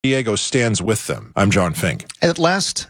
Diego stands with them. I'm John Fink. At least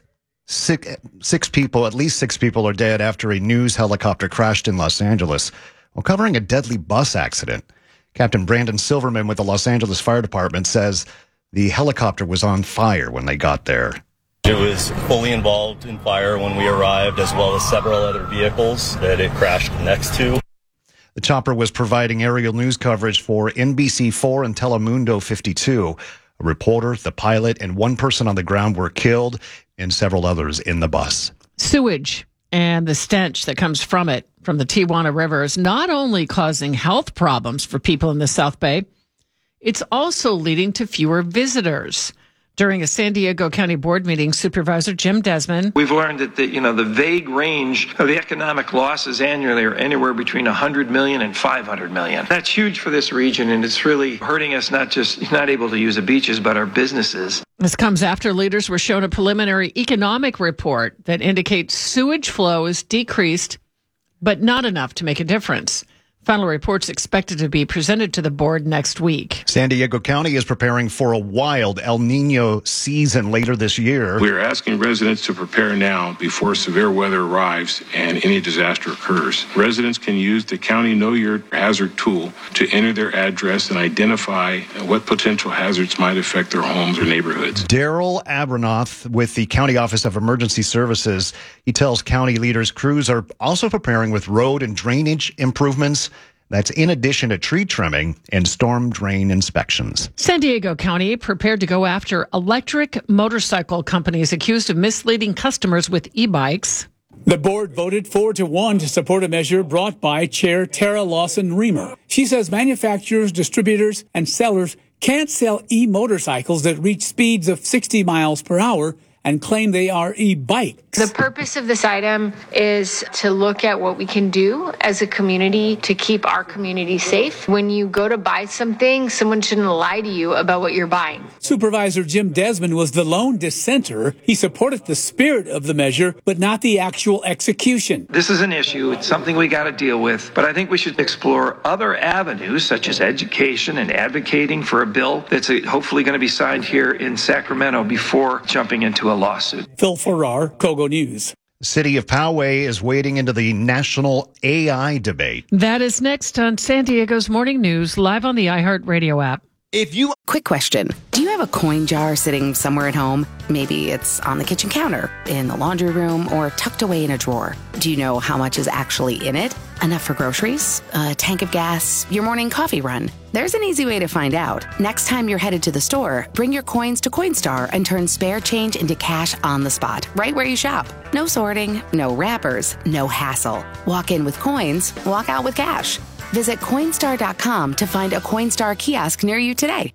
six people are dead after a news helicopter crashed in Los Angeles while covering a deadly bus accident. Captain Brandon Silverman with the Los Angeles Fire Department says the helicopter was on fire when they got there. It was fully involved in fire when we arrived, as well as several other vehicles that it crashed next to. The chopper was providing aerial news coverage for NBC4 and Telemundo 52. A reporter, the pilot, and one person on the ground were killed, and several others in the bus. Sewage and the stench that comes from it, from the Tijuana River, is not only causing health problems for people in the South Bay, it's also leading to fewer visitors. During a San Diego County Board meeting, Supervisor Jim Desmond. We've learned that the vague range of the economic losses annually are anywhere between $100 million and $500 million. That's huge for this region, and it's really hurting us, not able to use the beaches, but our businesses. This comes after leaders were shown a preliminary economic report that indicates sewage flow is decreased, but not enough to make a difference. Final reports expected to be presented to the board next week. San Diego County is preparing for a wild El Nino season later this year. We are asking residents to prepare now before severe weather arrives and any disaster occurs. Residents can use the County Know Your Hazard tool to enter their address and identify what potential hazards might affect their homes or neighborhoods. Daryl Abranoff with the County Office of Emergency Services, he tells county leaders crews are also preparing with road and drainage improvements. That's in addition to tree trimming and storm drain inspections. San Diego County prepared to go after electric motorcycle companies accused of misleading customers with e-bikes. The board voted 4-1 to support a measure brought by Chair Tara Lawson-Remer. She says manufacturers, distributors, and sellers can't sell e-motorcycles that reach speeds of 60 miles per hour and claim they are e-bikes. The purpose of this item is to look at what we can do as a community to keep our community safe. When you go to buy something, someone shouldn't lie to you about what you're buying. Supervisor Jim Desmond was the lone dissenter. He supported the spirit of the measure, but not the actual execution. This is an issue. It's something we got to deal with. But I think we should explore other avenues, such as education and advocating for a bill that's hopefully going to be signed here in Sacramento before jumping into a lawsuit. Phil Farrar, Kogo News. The city of Poway is wading into the national AI debate. That is next on San Diego's Morning News, live on the iHeartRadio app. Quick question. Do you have a coin jar sitting somewhere at home? Maybe it's on the kitchen counter, in the laundry room, or tucked away in a drawer. Do you know how much is actually in it? Enough for groceries, a tank of gas, your morning coffee run? There's an easy way to find out. Next time you're headed to the store, bring your coins to Coinstar and turn spare change into cash on the spot, right where you shop. No sorting, no wrappers, no hassle. Walk in with coins, walk out with cash. Visit Coinstar.com to find a Coinstar kiosk near you today.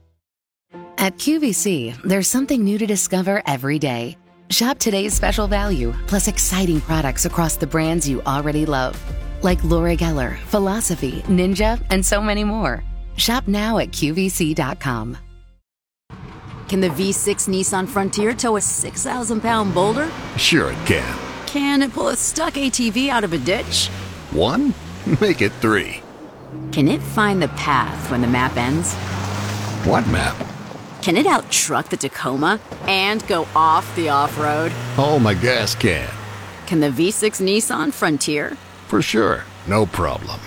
At QVC, there's something new to discover every day. Shop today's special value, plus exciting products across the brands you already love. Like Laura Geller, Philosophy, Ninja, and so many more. Shop now at QVC.com. Can the V6 Nissan Frontier tow a 6,000-pound boulder? Sure it can. Can it pull a stuck ATV out of a ditch? 1? Make it 3. Can it find the path when the map ends? What map? Can it out-truck the Tacoma and go off the off-road? Oh, my gas can. Can the V6 Nissan Frontier? For sure. No problem.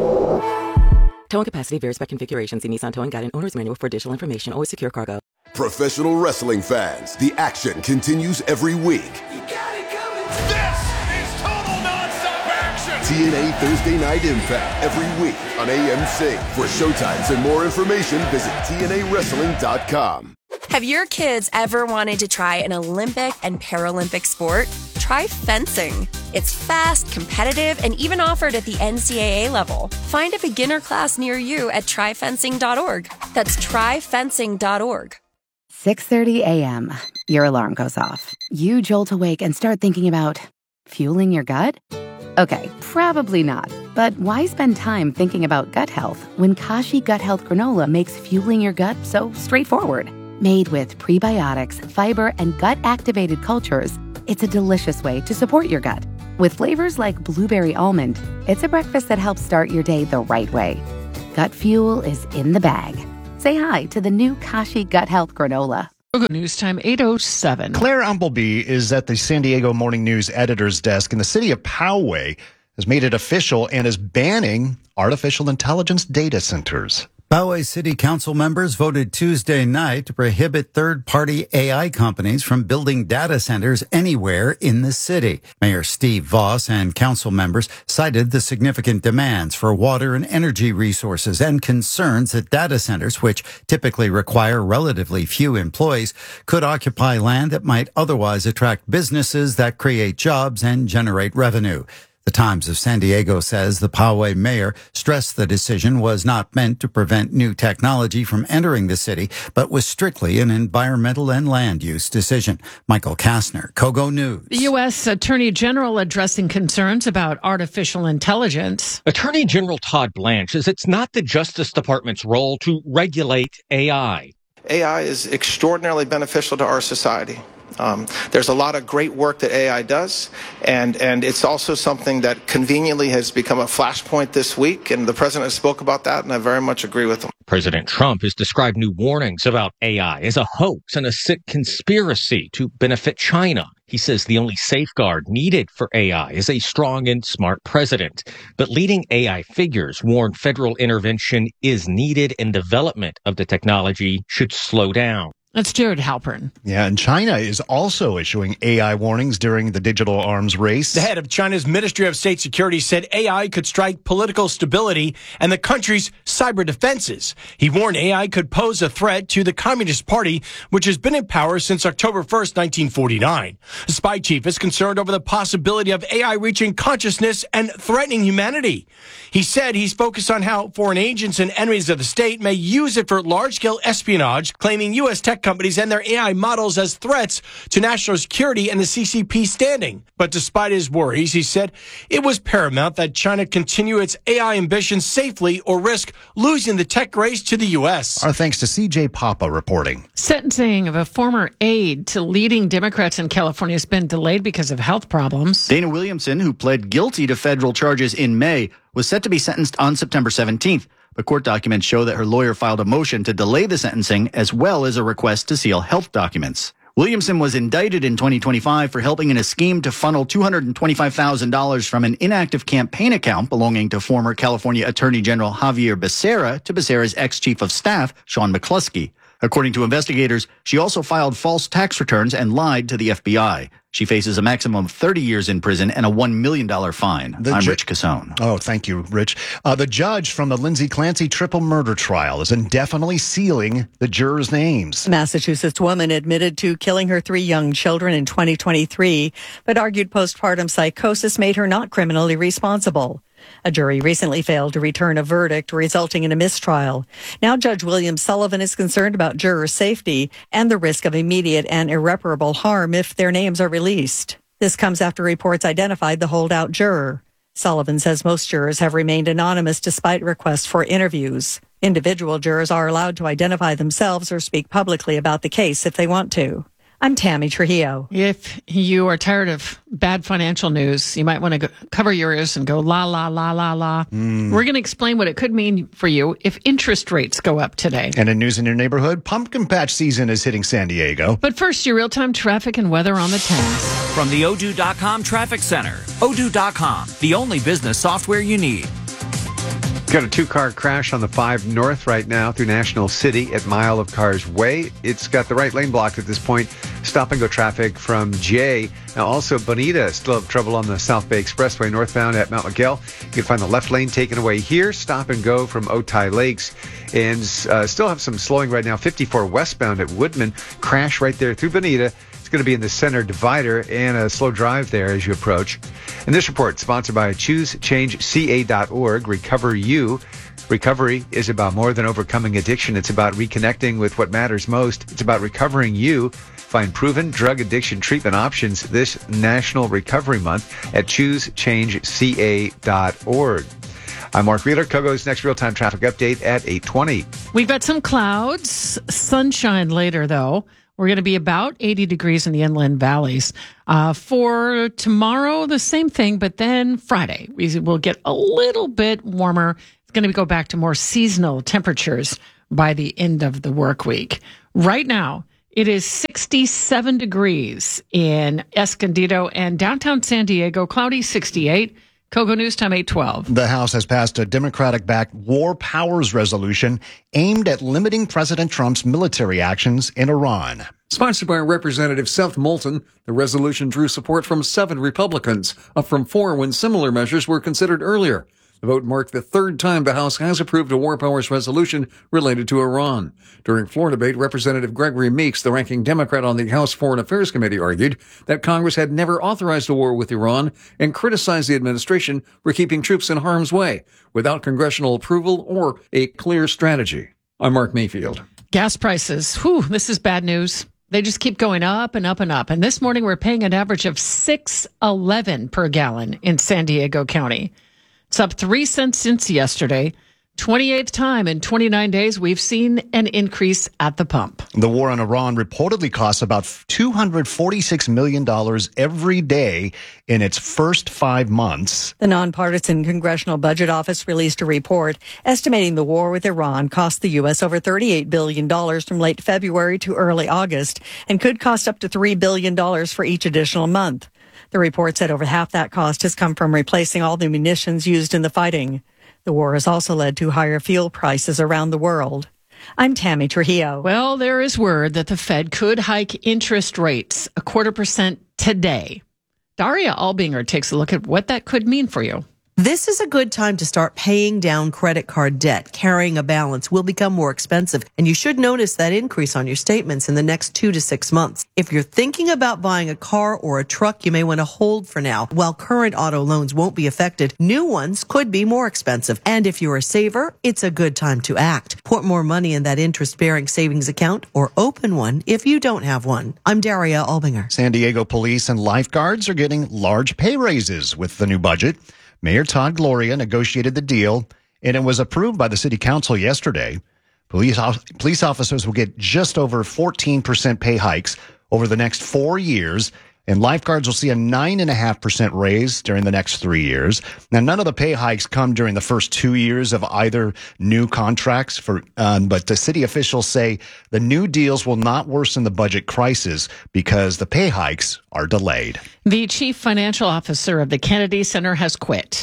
Towing capacity varies by configuration. See Nissan Towing Guide and Owner's Manual for additional information. Always secure cargo. Professional wrestling fans, the action continues every week. You got it coming. This is total nonstop action. TNA Thursday Night Impact every week on AMC. For showtimes and more information, visit TNAWrestling.com. Have your kids ever wanted to try an Olympic and Paralympic sport? Try fencing. It's fast, competitive, and even offered at the NCAA level. Find a beginner class near you at tryfencing.org. That's tryfencing.org. 6:30 a.m. Your alarm goes off. You jolt awake and start thinking about fueling your gut? Okay, probably not. But why spend time thinking about gut health when Kashi Gut Health Granola makes fueling your gut so straightforward? Made with prebiotics, fiber, and gut-activated cultures, it's a delicious way to support your gut. With flavors like blueberry almond, it's a breakfast that helps start your day the right way. Gut fuel is in the bag. Say hi to the new Kashi Gut Health Granola. News time 8:07. Claire Umbleby is at the San Diego Morning News editor's desk, and the city of Poway has made it official and is banning artificial intelligence data centers. Poway City Council members voted Tuesday night to prohibit third-party AI companies from building data centers anywhere in the city. Mayor Steve Voss and council members cited the significant demands for water and energy resources and concerns that data centers, which typically require relatively few employees, could occupy land that might otherwise attract businesses that create jobs and generate revenue. The Times of San Diego says the Poway mayor stressed the decision was not meant to prevent new technology from entering the city, but was strictly an environmental and land use decision. Michael Kastner, Kogo News. The U.S. Attorney General addressing concerns about artificial intelligence. Attorney General Todd Blanche says it's not the Justice Department's role to regulate AI. AI is extraordinarily beneficial to our society. There's a lot of great work that AI does, and it's also something that conveniently has become a flashpoint this week, and the president spoke about that, and I very much agree with him. President Trump has described new warnings about AI as a hoax and a sick conspiracy to benefit China. He says the only safeguard needed for AI is a strong and smart president. But leading AI figures warn federal intervention is needed and development of the technology should slow down. That's Jared Halpern. Yeah, and China is also issuing AI warnings during the digital arms race. The head of China's Ministry of State Security said AI could strike political stability and the country's cyber defenses. He warned AI could pose a threat to the Communist Party, which has been in power since October 1st, 1949. The spy chief is concerned over the possibility of AI reaching consciousness and threatening humanity. He said he's focused on how foreign agents and enemies of the state may use it for large-scale espionage, claiming U.S. tech companies and their AI models as threats to national security and the CCP standing. But despite his worries, he said it was paramount that China continue its AI ambitions safely or risk losing the tech race to the U.S. Our thanks to CJ Papa reporting. Sentencing of a former aide to leading Democrats in California has been delayed because of health problems. Dana Williamson, who pled guilty to federal charges in May, was set to be sentenced on September 17th. But court documents show that her lawyer filed a motion to delay the sentencing as well as a request to seal health documents. Williamson was indicted in 2025 for helping in a scheme to funnel $225,000 from an inactive campaign account belonging to former California Attorney General Javier Becerra to Becerra's ex-chief of staff, Sean McCluskey. According to investigators, she also filed false tax returns and lied to the FBI. She faces a maximum of 30 years in prison and a $1 million fine. I'm Rich Cassone. Oh, thank you, Rich. The judge from the Lindsay Clancy triple murder trial is indefinitely sealing the jurors' names. A Massachusetts woman admitted to killing her 3 young children in 2023, but argued postpartum psychosis made her not criminally responsible. A jury recently failed to return a verdict, resulting in a mistrial. Now Judge William Sullivan is concerned about juror safety and the risk of immediate and irreparable harm if their names are released. This comes after reports identified the holdout juror. Sullivan says most jurors have remained anonymous despite requests for interviews. Individual jurors are allowed to identify themselves or speak publicly about the case if they want to. I'm Tammy Trujillo. If you are tired of bad financial news, you might want to cover your ears and go la, la, la, la, la. We're going to explain what it could mean for you if interest rates go up today. And in news in your neighborhood, pumpkin patch season is hitting San Diego. But first, your real-time traffic and weather on the 10s. From the Odoo.com Traffic Center. Odoo.com, the only business software you need. Got a 2-car crash on the 5 North right now through National City at Mile of Cars Way. It's got the right lane blocked at this point. Stop and go traffic from J. Now also Bonita still have trouble on the South Bay Expressway northbound at Mount Miguel. You can find the left lane taken away here. Stop and go from Otay Lakes. And still have some slowing right now. 54 westbound at Woodman. Crash right there through Bonita. It's going to be in the center divider and a slow drive there as you approach. And this report sponsored by ChooseChangeCA.org. Recover You. Recovery is about more than overcoming addiction. It's about reconnecting with what matters most. It's about recovering you. Find proven drug addiction treatment options this National Recovery Month at ChooseChangeCA.org. I'm Mark Wheeler. Kogo's next real-time traffic update at 8:20. We've got some clouds, sunshine later, though. We're going to be about 80 degrees in the inland valleys. For tomorrow, the same thing, but then Friday, we will get a little bit warmer. It's going to go back to more seasonal temperatures by the end of the work week. Right now, It is 67 degrees in Escondido and downtown San Diego, cloudy 68. Kogo News Time 8:12. The House has passed a Democratic-backed War Powers resolution aimed at limiting President Trump's military actions in Iran. Sponsored by Representative Seth Moulton, the resolution drew support from 7 Republicans, up from 4 when similar measures were considered earlier. The vote marked the 3rd time the House has approved a War Powers resolution related to Iran. During floor debate, Representative Gregory Meeks, the ranking Democrat on the House Foreign Affairs Committee, argued that Congress had never authorized a war with Iran and criticized the administration for keeping troops in harm's way without congressional approval or a clear strategy. I'm Mark Mayfield. Gas prices. This is bad news. They just keep going up and up and up. And this morning, we're paying an average of $6.11 per gallon in San Diego County. It's up 3 cents since yesterday. 28th time in 29 days we've seen an increase at the pump. The war in Iran reportedly costs about $246 million every day in its first 5 months. The nonpartisan Congressional Budget Office released a report estimating the war with Iran cost the U.S. over $38 billion from late February to early August and could cost up to $3 billion for each additional month. The report said over half that cost has come from replacing all the munitions used in the fighting. The war has also led to higher fuel prices around the world. I'm Tammy Trujillo. Well, there is word that the Fed could hike interest rates 0.25% today. Daria Albinger takes a look at what that could mean for you. This is a good time to start paying down credit card debt. Carrying a balance will become more expensive, and you should notice that increase on your statements in the next 2 to 6 months. If you're thinking about buying a car or a truck, you may want to hold for now. While current auto loans won't be affected, new ones could be more expensive. And if you're a saver, it's a good time to act. Put more money in that interest-bearing savings account or open one if you don't have one. I'm Daria Albinger. San Diego police and lifeguards are getting large pay raises with the new budget. Mayor Todd Gloria negotiated the deal, and it was approved by the city council yesterday. Police officers will get just over 14% pay hikes over the next 4 years, and lifeguards will see a 9.5% raise during the next 3 years. Now, none of the pay hikes come during the first 2 years of either new contracts, but the city officials say the new deals will not worsen the budget crisis because the pay hikes are delayed. The chief financial officer of the Kennedy Center has quit.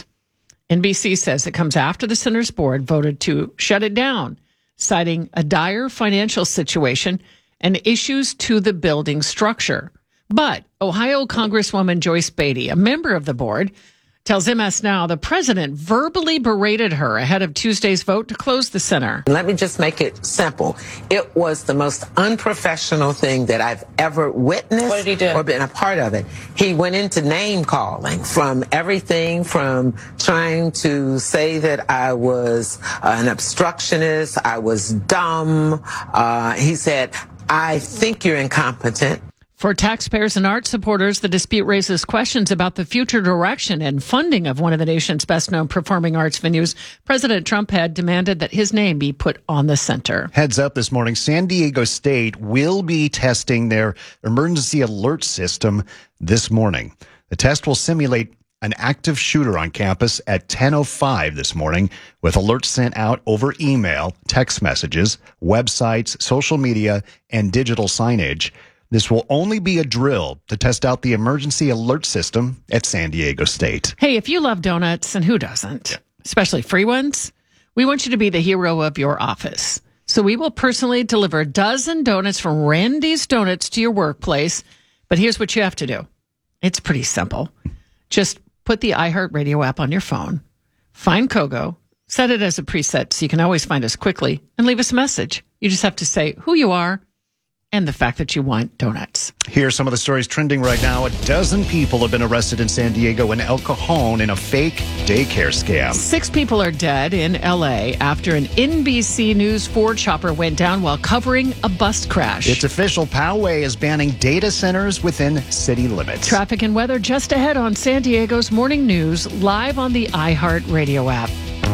NBC says it comes after the center's board voted to shut it down, citing a dire financial situation and issues to the building structure. But Ohio Congresswoman Joyce Beatty, a member of the board, tells MS Now the president verbally berated her ahead of Tuesday's vote to close the center. Let me just make it simple. It was the most unprofessional thing that I've ever witnessed. What did he do? Or been a part of it. He went into name calling from everything from trying to say that I was an obstructionist, I was dumb. He said, I think you're incompetent. For taxpayers and art supporters, the dispute raises questions about the future direction and funding of one of the nation's best-known performing arts venues. President Trump had demanded that his name be put on the center. Heads up this morning, San Diego State will be testing their emergency alert system this morning. The test will simulate an active shooter on campus at 10:05 this morning with alerts sent out over email, text messages, websites, social media, and digital signage. This will only be a drill to test out the emergency alert system at San Diego State. Hey, if you love donuts, and who doesn't, especially free ones, we want you to be the hero of your office. So we will personally deliver a dozen donuts from Randy's Donuts to your workplace. But here's what you have to do. It's pretty simple. Just put the iHeartRadio app on your phone, find Kogo, set it as a preset so you can always find us quickly, and leave us a message. You just have to say who you are and the fact that you want donuts. Here are some of the stories trending right now. A dozen people have been arrested in San Diego and El Cajon in a fake daycare scam. 6 people are dead in L.A. after an NBC News 4 chopper went down while covering a bus crash. It's official. Poway is banning data centers within city limits. Traffic and weather just ahead on San Diego's Morning News, live on the iHeartRadio app.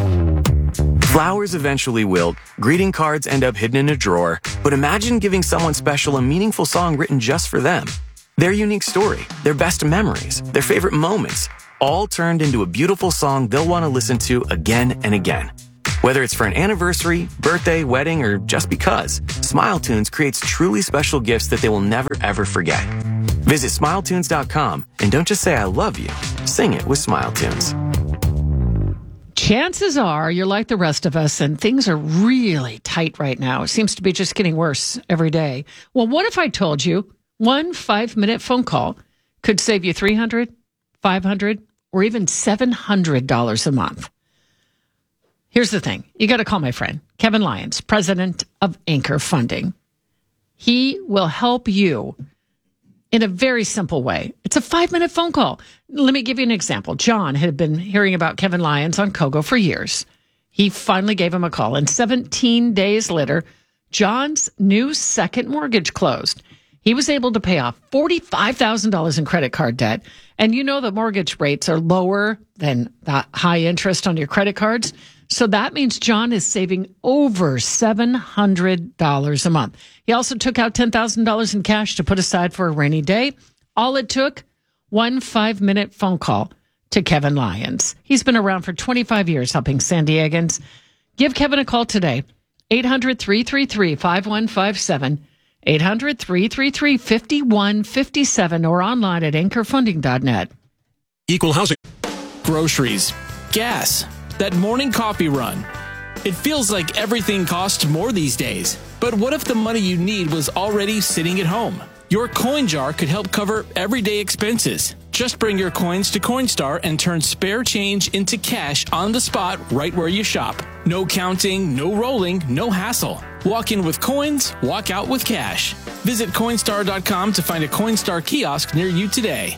Flowers eventually wilt, greeting cards end up hidden in a drawer, but imagine giving someone special a meaningful song written just for them. Their unique story, their best memories, their favorite moments, all turned into a beautiful song they'll want to listen to again and again. Whether it's for an anniversary, birthday, wedding, or just because, SmileTunes creates truly special gifts that they will never, ever forget. Visit SmileTunes.com and don't just say I love you. Sing it with SmileTunes. Chances are you're like the rest of us and things are really tight right now. It seems to be just getting worse every day. Well, what if I told you one 5-minute phone call could save you $300, $500, or even $700 a month? Here's the thing. You got to call my friend, Kevin Lyons, president of Anchor Funding. He will help you in a very simple way. It's a 5-minute phone call. Let me give you an example. John had been hearing about Kevin Lyons on Kogo for years. He finally gave him a call, and 17 days later, John's new second mortgage closed. He was able to pay off $45,000 in credit card debt. And you know the mortgage rates are lower than the high interest on your credit cards. So that means John is saving over $700 a month. He also took out $10,000 in cash to put aside for a rainy day. All it took, one 5-minute phone call to Kevin Lyons. He's been around for 25 years helping San Diegans. Give Kevin a call today, 800-333-5157, 800-333-5157, or online at anchorfunding.net. Equal housing. Groceries. Gas. That morning coffee run. It feels like everything costs more these days. But what if the money you need was already sitting at home? Your coin jar could help cover everyday expenses. Just bring your coins to Coinstar and turn spare change into cash on the spot right where you shop. No counting, no rolling, no hassle. Walk in with coins, walk out with cash. Visit Coinstar.com to find a Coinstar kiosk near you today.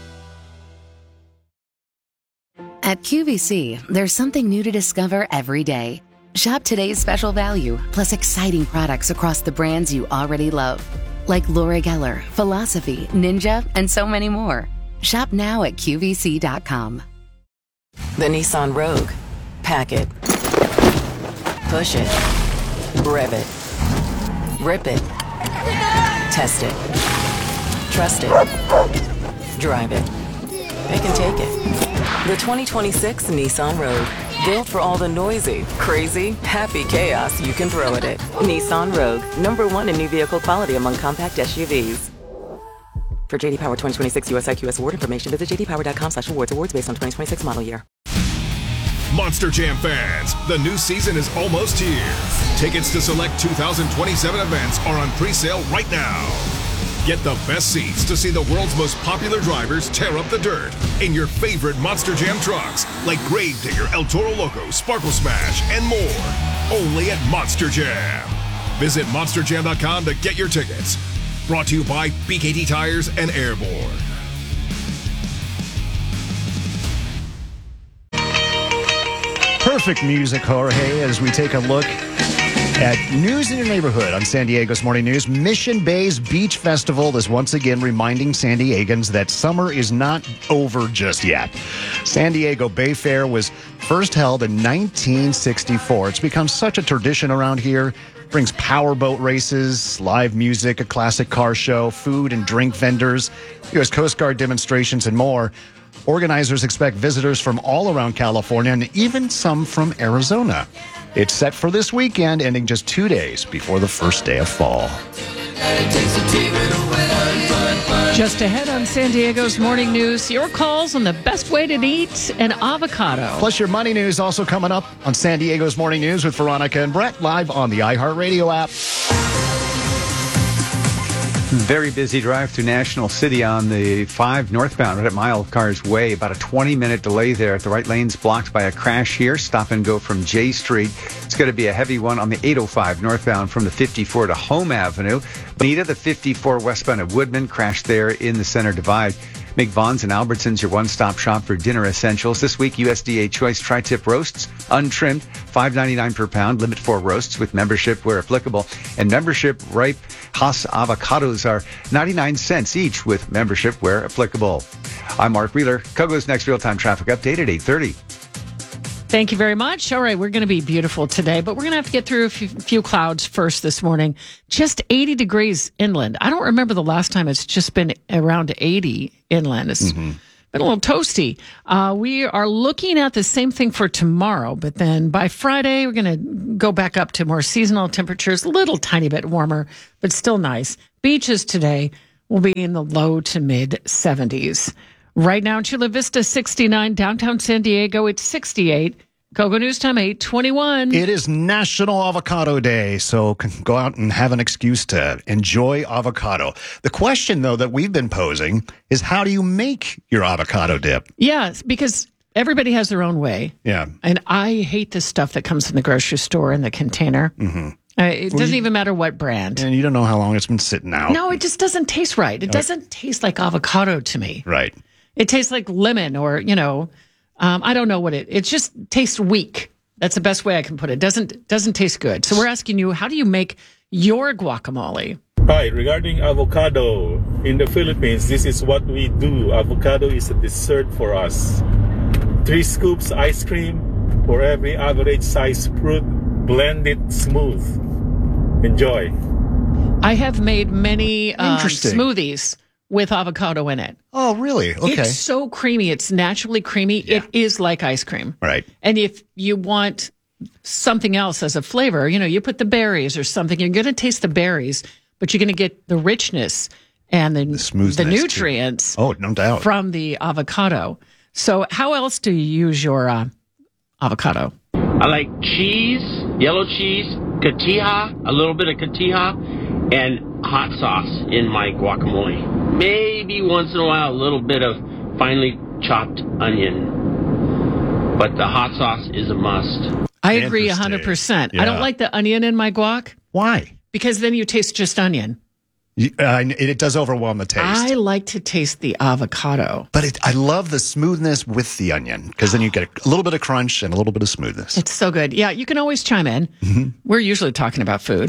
At QVC, there's something new to discover every day. Shop today's special value, plus exciting products across the brands you already love. Like Laura Geller, Philosophy, Ninja, and so many more. Shop now at QVC.com. The Nissan Rogue. Pack it. Push it. Rev it. Rip it. Test it. Trust it. Drive it. They can take it. The 2026 Nissan Rogue. Built for all the noisy, crazy, happy chaos you can throw at it. Nissan Rogue. #1 in new vehicle quality among compact SUVs. For JD Power 2026 US IQS award information, visit jdpower.com/awards. Awards based on 2026 model year. Monster Jam fans, the new season is almost here. Tickets to select 2027 events are on pre-sale right now. Get the best seats to see the world's most popular drivers tear up the dirt in your favorite Monster Jam trucks like Gravedigger, El Toro Loco, Sparkle Smash, and more. Only at Monster Jam. Visit monsterjam.com to get your tickets. Brought to you by BKT Tires and Airborne. Perfect music, Jorge, as we take a look at news in your neighborhood on San Diego's Morning News. Mission Bay's Beach Festival is once again reminding San Diegans that summer is not over just yet. San Diego Bay Fair was first held in 1964. It's become such a tradition around here. Brings powerboat races, live music, a classic car show, food and drink vendors, U.S. Coast Guard demonstrations, and more. Organizers expect visitors from all around California and even some from Arizona. It's set for this weekend, ending just 2 days before the first day of fall. Just ahead on San Diego's Morning News, your calls on the best way to eat an avocado. Plus your money news also coming up on San Diego's Morning News with Veronica and Brett, live on the iHeartRadio app. Very busy drive through National City on the 5 northbound, right at Mile of Cars Way. About a 20-minute delay there. The right lane's blocked by a crash here. Stop and go from J Street. It's going to be a heavy one on the 805 northbound from the 54 to Home Avenue. Bonita, the 54 westbound at Woodman, crashed there in the center divide. Make Vaughn's and Albertsons your one-stop shop for dinner essentials. This week, USDA Choice Tri-Tip roasts, untrimmed, $5.99 per pound. Limit 4 roasts with membership where applicable. And membership ripe Hass avocados are 99 cents each with membership where applicable. I'm Mark Wheeler. Kogo's next real-time traffic update at 8:30. Thank you very much. All right, we're going to be beautiful today, but we're going to have to get through a few clouds first this morning. Just 80 degrees inland. I don't remember the last time it's just been around 80 inland. It's been a little toasty. We are looking at the same thing for tomorrow, but then by Friday, we're going to go back up to more seasonal temperatures, a little tiny bit warmer, but still nice. Beaches today will be in the low to mid 70s. Right now in Chula Vista, 69. Downtown San Diego, it's 68. Kogo News Time, 8:21. It is National Avocado Day, so go out and have an excuse to enjoy avocado. The question, though, that we've been posing is how do you make your avocado dip? Yes, because everybody has their own way. Yeah. And I hate the stuff that comes in the grocery store in the container. Mm-hmm. It doesn't even matter what brand. And you don't know how long it's been sitting out. No, it just doesn't taste right. It doesn't taste like avocado to me. Right. It tastes like lemon or, I don't know what it just tastes weak. That's the best way I can put it. Doesn't taste good. So we're asking you, how do you make your guacamole? Hi, regarding avocado, in the Philippines, this is what we do. Avocado is a dessert for us. 3 scoops ice cream for every average size fruit. Blend it smooth. Enjoy. I have made many smoothies with avocado in it. Oh, really? Okay. It's so creamy. It's naturally creamy. Yeah. It is like ice cream. Right. And if you want something else as a flavor, you put the berries or something, you're going to taste the berries, but you're going to get the richness and the nutrients. Oh, no doubt. From the avocado. So how else do you use your avocado? I like cheese, yellow cheese, cotija, a little bit of cotija, and hot sauce in my guacamole. Maybe once in a while, a little bit of finely chopped onion. But the hot sauce is a must. I agree 100%. Yeah. I don't like the onion in my guac. Why? Because then you taste just onion. It does overwhelm the taste. I like to taste the avocado. But I love the smoothness with the onion, because then you get a little bit of crunch and a little bit of smoothness. It's so good. Yeah, you can always chime in. Mm-hmm. We're usually talking about food.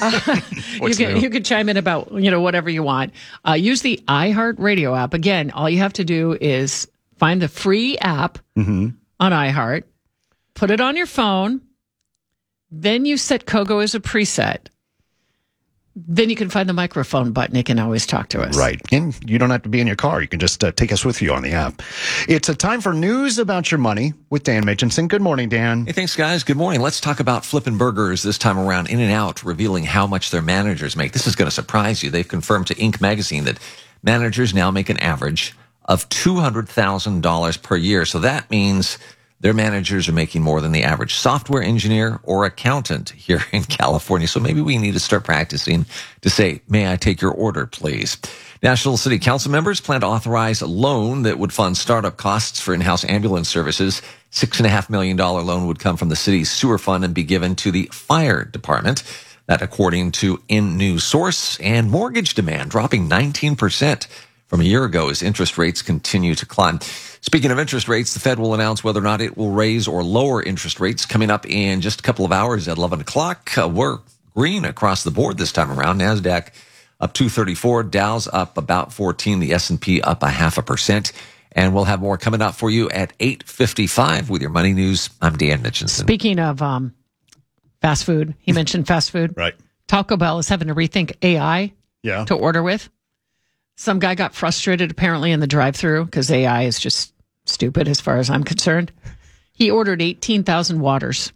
You can chime in about whatever you want. Use the iHeartRadio app. Again, all you have to do is find the free app on iHeart, put it on your phone, then you set Kogo as a preset. Then you can find the microphone button. You can always talk to us. Right. And you don't have to be in your car. You can just take us with you on the app. It's a time for news about your money with Dan Mitchinson. Good morning, Dan. Hey, thanks, guys. Good morning. Let's talk about flipping burgers this time around. In-N-Out revealing how much their managers make. This is going to surprise you. They've confirmed to Inc. magazine that managers now make an average of $200,000 per year. So that means their managers are making more than the average software engineer or accountant here in California. So maybe we need to start practicing to say, may I take your order, please? National City Council members plan to authorize a loan that would fund startup costs for in-house ambulance services. $6.5 million loan would come from the city's sewer fund and be given to the fire department. That according to InNews Source. And mortgage demand dropping 19% from a year ago as interest rates continue to climb. Speaking of interest rates, the Fed will announce whether or not it will raise or lower interest rates coming up in just a couple of hours at 11 o'clock. We're green across the board this time around. NASDAQ up 234, Dow's up about 14, the S&P up 0.5%. And we'll have more coming up for you at 8:55 with your money news. I'm Dan Mitchinson. Speaking of fast food, he mentioned fast food. Right. Taco Bell is having to rethink AI to order with. Some guy got frustrated apparently in the drive-thru because AI is just stupid as far as I'm concerned. He ordered 18,000 waters.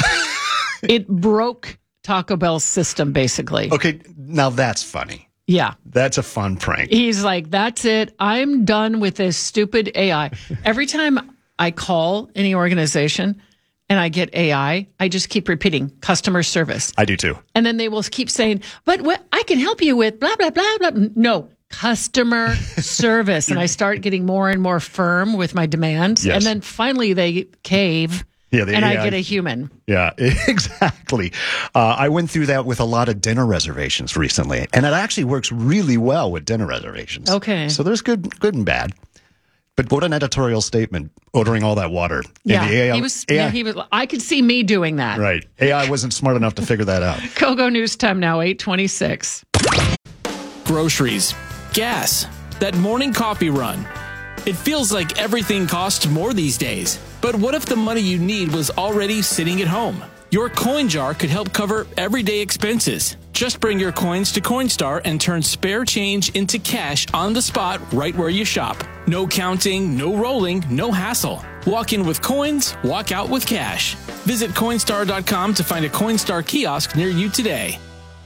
It broke Taco Bell's system, basically. Okay, now that's funny. Yeah. That's a fun prank. He's like, that's it. I'm done with this stupid AI. Every time I call any organization and I get AI, I just keep repeating customer service. I do too. And then they will keep saying, but what I can help you with blah, blah, blah, blah. No. Customer service. And I start getting more and more firm with my demands. Yes. And then finally they cave and AI, I get a human. Yeah, exactly. I went through that with a lot of dinner reservations recently. And it actually works really well with dinner reservations. Okay. So there's good and bad. But what an editorial statement, ordering all that water. Yeah, and the AI, he was. I could see me doing that. Right. AI wasn't smart enough to figure that out. Kogo News Time now, 8:26. Groceries. Gas, that morning coffee run. It feels like everything costs more these days. But what if the money you need was already sitting at home? Your coin jar could help cover everyday expenses. Just bring your coins to Coinstar and turn spare change into cash on the spot right where you shop. No counting, no rolling, no hassle. Walk in with coins, walk out with cash. Visit Coinstar.com to find a Coinstar kiosk near you today.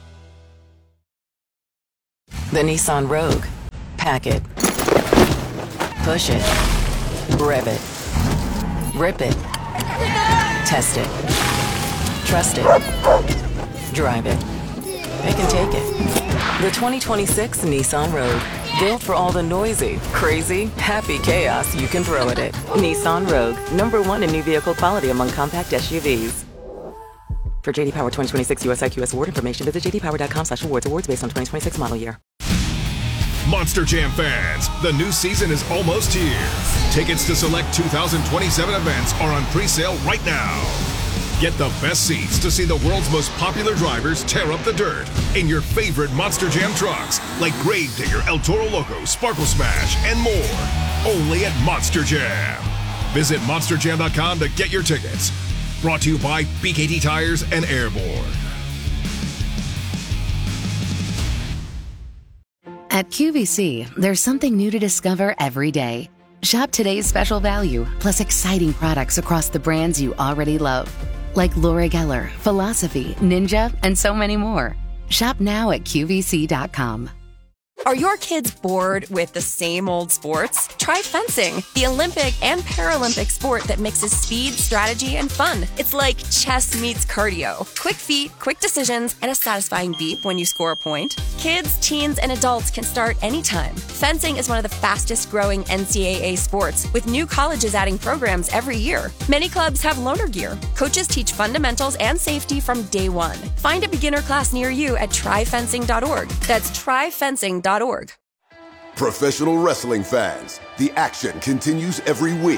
The Nissan Rogue. Pack it. Push it. Rev it. Rip it. Test it. Trust it. Drive it. It can take it. The 2026 Nissan Rogue. Built for all the noisy, crazy, happy chaos you can throw at it. Nissan Rogue. #1 in new vehicle quality among compact SUVs. For JD Power 2026 US IQS award information, visit jdpower.com/awards. Awards based on 2026 model year. Monster Jam fans, the new season is almost here. Tickets to select 2027 events are on pre-sale right now. Get the best seats to see the world's most popular drivers tear up the dirt in your favorite Monster Jam trucks, like Gravedigger, El Toro Loco, Sparkle Smash, and more. Only at Monster Jam. Visit monsterjam.com to get your tickets. Brought to you by BKT Tires and Airborne. At QVC, there's something new to discover every day. Shop today's special value, plus exciting products across the brands you already love. Like Laura Geller, Philosophy, Ninja, and so many more. Shop now at QVC.com. Are your kids bored with the same old sports? Try fencing, the Olympic and Paralympic sport that mixes speed, strategy, and fun. It's like chess meets cardio. Quick feet, quick decisions, and a satisfying beep when you score a point. Kids, teens, and adults can start anytime. Fencing is one of the fastest growing NCAA sports, with new colleges adding programs every year. Many clubs have loaner gear. Coaches teach fundamentals and safety from day one. Find a beginner class near you at tryfencing.org. That's tryfencing.org. Professional wrestling fans, the action continues every week.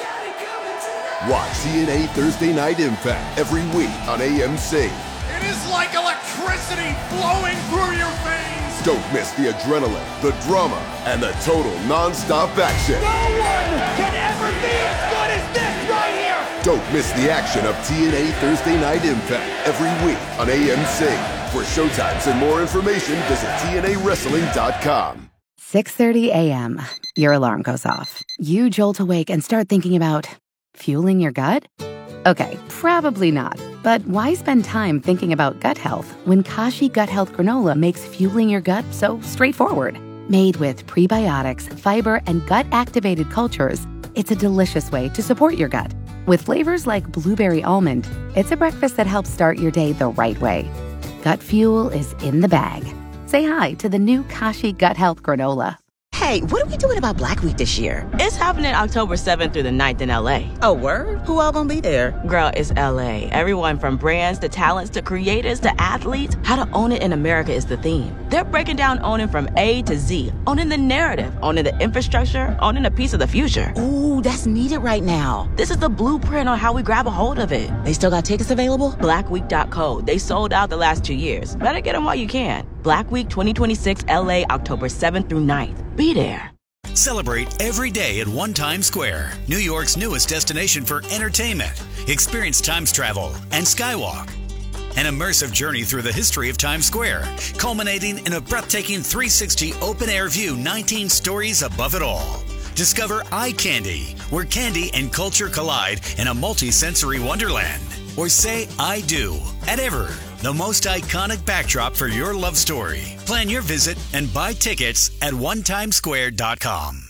Watch TNA Thursday Night Impact every week on AMC. It is like electricity flowing through your veins. Don't miss the adrenaline, the drama, and the total non-stop action. No one can ever be as good as this right here. Don't miss the action of TNA Thursday Night Impact every week on AMC. For showtimes and more information, visit TNAWrestling.com. 6:30 a.m. Your alarm goes off. You jolt awake and start thinking about fueling your gut? Okay, probably not. But why spend time thinking about gut health when Kashi Gut Health Granola makes fueling your gut so straightforward? Made with prebiotics, fiber, and gut-activated cultures, it's a delicious way to support your gut. With flavors like blueberry almond, it's a breakfast that helps start your day the right way. Gut fuel is in the bag. Say hi to the new Kashi Gut Health Granola. Hey, what are we doing about Black Week this year? It's happening October 7th through the 9th in LA. Oh, word? Who all gonna be there? Girl, it's LA. Everyone from brands to talents to creators to athletes. How to own it in America is the theme. They're breaking down owning from A to Z. Owning the narrative, owning the infrastructure, owning a piece of the future. Ooh, that's needed right now. This is the blueprint on how we grab a hold of it. They still got tickets available? Blackweek.co. They sold out the last 2 years. Better get them while you can. Black Week 2026 LA, October 7th through 9th. Be there. Celebrate every day at One Times Square, New York's newest destination for entertainment. Experience Times Travel and Skywalk. An immersive journey through the history of Times Square, culminating in a breathtaking 360 open-air view 19 stories above it all. Discover Eye Candy, where candy and culture collide in a multi-sensory wonderland. Or say I do at Ever, the most iconic backdrop for your love story. Plan your visit and buy tickets at onetimesquare.com.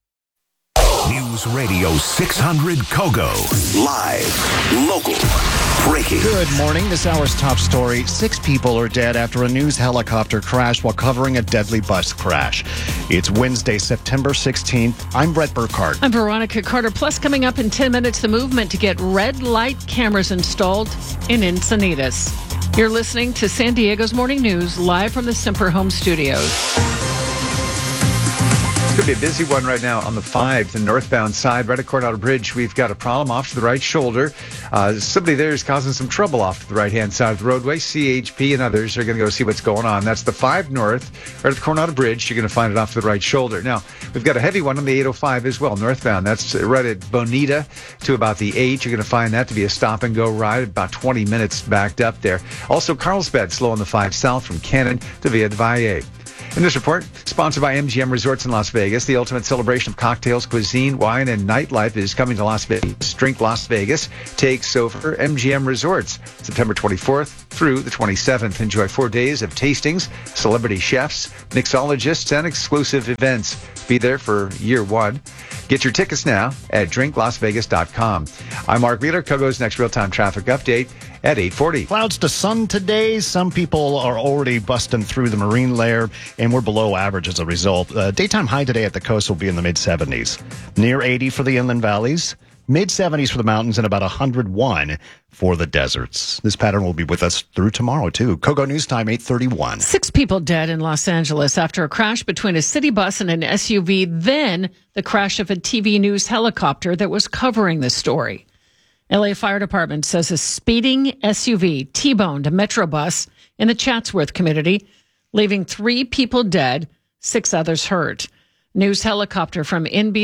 News Radio 600 Kogo. Live, local, breaking. Good morning. This hour's top story. 6 people are dead after a news helicopter crashed while covering a deadly bus crash. It's Wednesday, September 16th. I'm Brett Burkhardt. I'm Veronica Carter. Plus, coming up in 10 minutes, the movement to get red light cameras installed in Encinitas. You're listening to San Diego's Morning News, live from the Semper Home Studios. Could be a busy one right now on the 5, the northbound side, right at Coronado Bridge. We've got a problem off to the right shoulder. Somebody there is causing some trouble off to the right-hand side of the roadway. CHP and others are going to go see what's going on. That's the 5 north, right at the Coronado Bridge. You're going to find it off to the right shoulder. Now, we've got a heavy one on the 805 as well, northbound. That's right at Bonita to about the 8. You're going to find that to be a stop-and-go ride, about 20 minutes backed up there. Also, Carlsbad slow on the 5 south from Cannon to Villa de Valle. In this report, sponsored by MGM Resorts in Las Vegas, the ultimate celebration of cocktails, cuisine, wine, and nightlife is coming to Las Vegas. Drink Las Vegas. Take Sofer MGM Resorts, September 24th through the 27th. Enjoy 4 days of tastings, celebrity chefs, mixologists, and exclusive events. Be there for year 1. Get your tickets now at drinklasvegas.com. I'm Mark Wheeler. Kogo's next real-time traffic update at 8:40. Clouds to sun today. Some people are already busting through the marine layer, and we're below average as a result. Daytime high today at the coast will be in the mid-70s. Near 80 for the inland valleys. Mid-70s for the mountains and about 101 for the deserts. This pattern will be with us through tomorrow, too. Kogo News Time, 8:31. 6 people dead in Los Angeles after a crash between a city bus and an SUV, then the crash of a TV news helicopter that was covering the story. LA Fire Department says a speeding SUV T-boned a Metro bus in the Chatsworth community, leaving 3 people dead, 6 others hurt. News helicopter from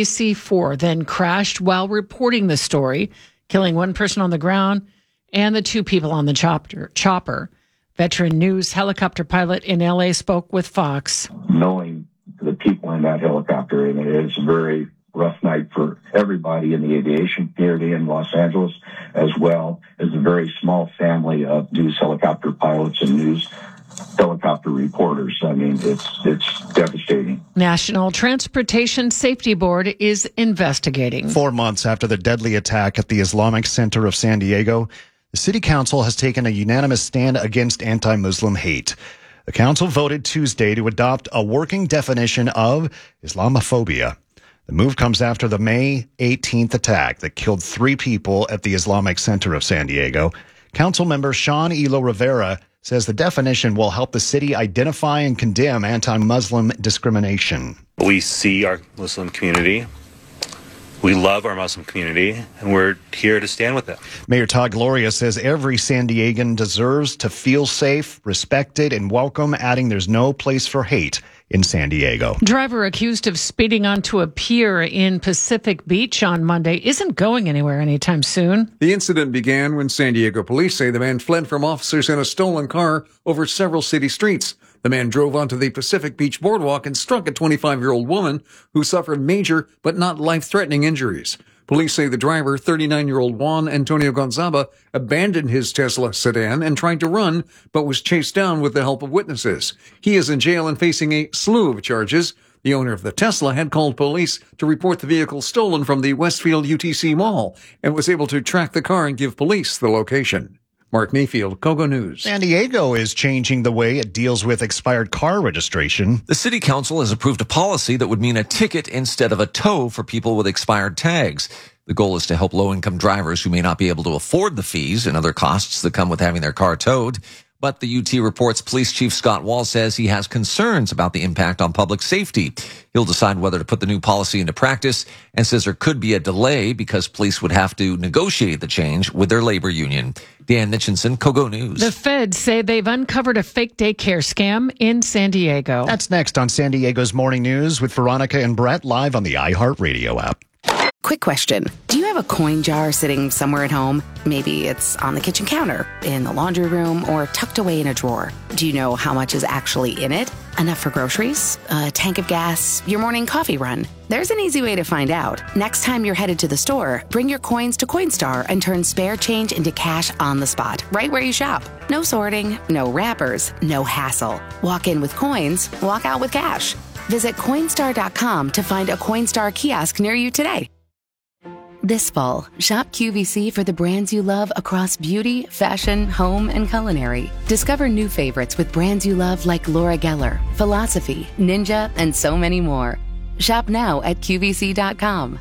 NBC4 then crashed while reporting the story, killing 1 person on the ground and the 2 people on the chopper. Veteran news helicopter pilot in LA spoke with Fox. Knowing the people in that helicopter, and it is a very rough night for everybody in the aviation community in Los Angeles, as well as a very small family of news helicopter pilots and news helicopter reporters. I mean, it's devastating. National Transportation Safety Board is investigating. 4 months after the deadly attack at the Islamic Center of San Diego, the City Council has taken a unanimous stand against anti-Muslim hate. The council voted Tuesday to adopt a working definition of Islamophobia. The move comes after the May 18th attack that killed 3 people at the Islamic Center of San Diego. Council member Sean Elo Rivera says the definition will help the city identify and condemn anti-Muslim discrimination. We see our Muslim community. We love our Muslim community, and we're here to stand with them. Mayor Todd Gloria says every San Diegan deserves to feel safe, respected, and welcome, adding there's no place for hate in San Diego. Driver accused of speeding onto a pier in Pacific Beach on Monday isn't going anywhere anytime soon. The incident began when San Diego police say the man fled from officers in a stolen car over several city streets. The man drove onto the Pacific Beach boardwalk and struck a 25-year-old woman who suffered major but not life-threatening injuries. Police say the driver, 39-year-old Juan Antonio Gonzaba, abandoned his Tesla sedan and tried to run, but was chased down with the help of witnesses. He is in jail and facing a slew of charges. The owner of the Tesla had called police to report the vehicle stolen from the Westfield UTC Mall and was able to track the car and give police the location. Mark Mayfield, Kogo News. San Diego is changing the way it deals with expired car registration. The city council has approved a policy that would mean a ticket instead of a tow for people with expired tags. The goal is to help low-income drivers who may not be able to afford the fees and other costs that come with having their car towed. But the UT report's police chief Scott Wall says he has concerns about the impact on public safety. He'll decide whether to put the new policy into practice and says there could be a delay because police would have to negotiate the change with their labor union. Dan Mitchinson, Kogo News. The feds say they've uncovered a fake daycare scam in San Diego. That's next on San Diego's Morning News with Veronica and Brett live on the iHeartRadio app. Quick question. Do you have a coin jar sitting somewhere at home? Maybe it's on the kitchen counter, in the laundry room, or tucked away in a drawer. Do you know how much is actually in it? Enough for groceries? A tank of gas? Your morning coffee run? There's an easy way to find out. Next time you're headed to the store, bring your coins to Coinstar and turn spare change into cash on the spot, right where you shop. No sorting, no wrappers, no hassle. Walk in with coins, walk out with cash. Visit Coinstar.com to find a Coinstar kiosk near you today. This fall, shop QVC for the brands you love across beauty, fashion, home, and culinary. Discover new favorites with brands you love like Laura Geller, Philosophy, Ninja, and so many more. Shop now at QVC.com.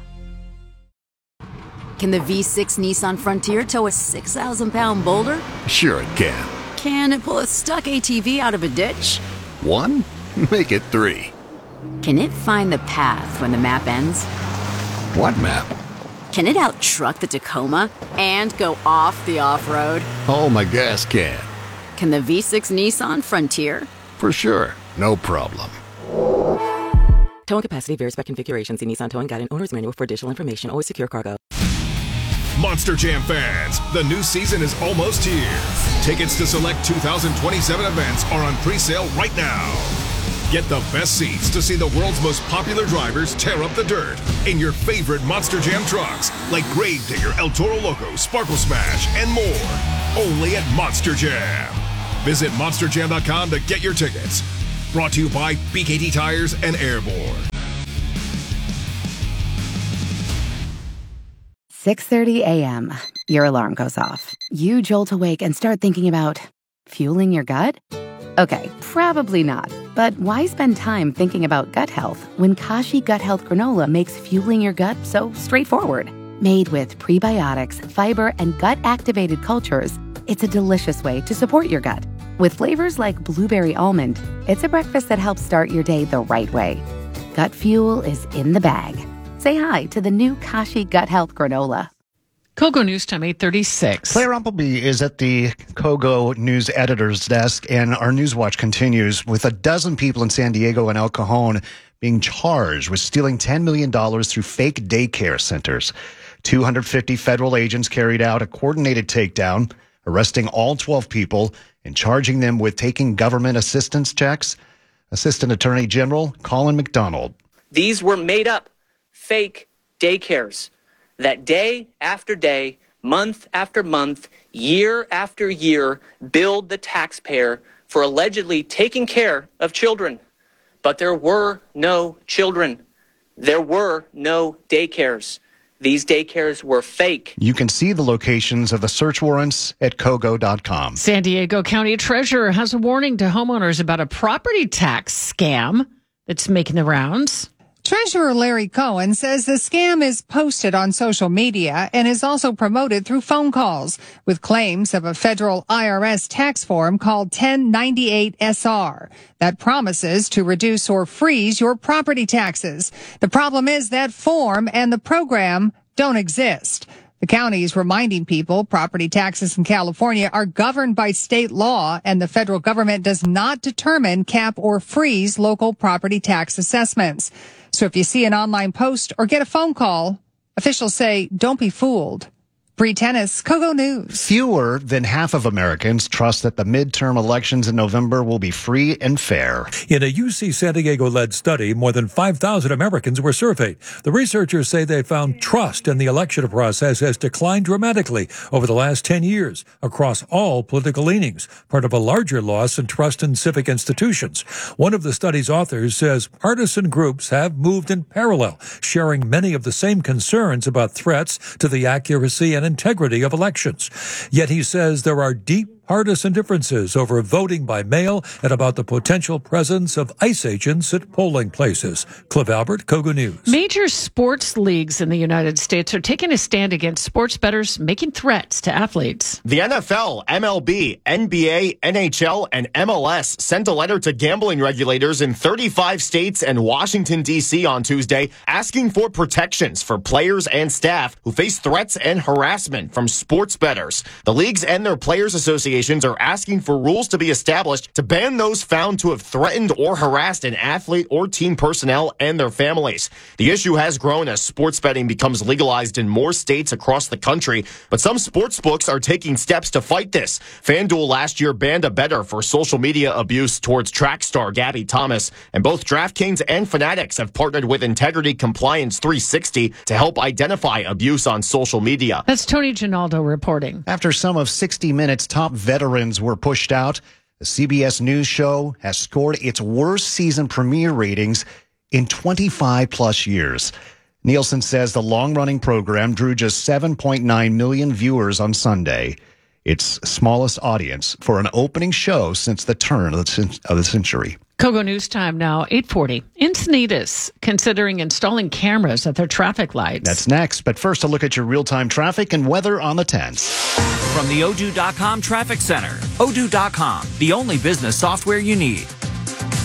Can the V6 Nissan Frontier tow a 6,000-pound boulder? Sure it can. Can it pull a stuck ATV out of a ditch? 1? Make it 3. Can it find the path when the map ends? What map? Can it out-truck the Tacoma and go off the off-road? Oh, my gas can. Can the V6 Nissan Frontier? For sure. No problem. Towing capacity varies by configuration. See Nissan Towing Guide and Owner's Manual for additional information. Always secure cargo. Monster Jam fans, the new season is almost here. Tickets to select 2027 events are on pre-sale right now. Get the best seats to see the world's most popular drivers tear up the dirt in your favorite Monster Jam trucks, like Gravedigger, El Toro Loco, Sparkle Smash, and more. Only at Monster Jam. Visit monsterjam.com to get your tickets. Brought to you by BKT Tires and Airborne. 6:30 a.m. Your alarm goes off. You jolt awake and start thinking about fueling your gut? Okay, probably not. But why spend time thinking about gut health when Kashi Gut Health Granola makes fueling your gut so straightforward? Made with prebiotics, fiber, and gut-activated cultures, it's a delicious way to support your gut. With flavors like blueberry almond, it's a breakfast that helps start your day the right way. Gut fuel is in the bag. Say hi to the new Kashi Gut Health Granola. Kogo News Time, 8:36. Claire Umpleby is at the Kogo News editor's desk, and our News Watch continues with a dozen people in San Diego and El Cajon being charged with stealing $10 million through fake daycare centers. 250 federal agents carried out a coordinated takedown, arresting all 12 people and charging them with taking government assistance checks. Assistant Attorney General Colin McDonald. These were made up, fake daycares that day after day, month after month, year after year, billed the taxpayer for allegedly taking care of children. But there were no children. There were no daycares. These daycares were fake. You can see the locations of the search warrants at Kogo.com. San Diego County Treasurer has a warning to homeowners about a property tax scam that's making the rounds. Treasurer Larry Cohen says the scam is posted on social media and is also promoted through phone calls with claims of a federal IRS tax form called 1098-SR that promises to reduce or freeze your property taxes. The problem is that form and the program don't exist. The county is reminding people property taxes in California are governed by state law, and the federal government does not determine, cap, or freeze local property tax assessments. So if you see an online post or get a phone call, officials say, don't be fooled. Bree Tennis, Kogo News. Fewer than half of Americans trust that the midterm elections in November will be free and fair. In a UC San Diego-led study, more than 5,000 Americans were surveyed. The researchers say they found trust in the election process has declined dramatically over the last 10 years across all political leanings, part of a larger loss in trust in civic institutions. One of the study's authors says partisan groups have moved in parallel, sharing many of the same concerns about threats to the accuracy and integrity of elections. Yet he says there are deep partisan differences over voting by mail and about the potential presence of ICE agents at polling places. Cliff Albert, Kogo News. Major sports leagues in the United States are taking a stand against sports bettors making threats to athletes. The NFL, MLB, NBA, NHL, and MLS sent a letter to gambling regulators in 35 states and Washington, D.C. on Tuesday, asking for protections for players and staff who face threats and harassment from sports bettors. The leagues and their players' associations are asking for rules to be established to ban those found to have threatened or harassed an athlete or team personnel and their families. The issue has grown as sports betting becomes legalized in more states across the country, but some sports books are taking steps to fight this. FanDuel last year banned a bettor for social media abuse towards track star Gabby Thomas, and both DraftKings and Fanatics have partnered with Integrity Compliance 360 to help identify abuse on social media. That's Tony Ginaldo reporting. After some of 60 Minutes' top veterans were pushed out, the CBS News show has scored its worst season premiere ratings in 25 plus years. Nielsen says the long-running program drew just 7.9 million viewers on Sunday, its smallest audience for an opening show since the turn of the century. Kogo News Time now, 8:40. Encinitas considering installing cameras at their traffic lights. That's next, but first a look at your real-time traffic and weather on the 10s. From the Odoo.com Traffic Center. Odoo.com, the only business software you need.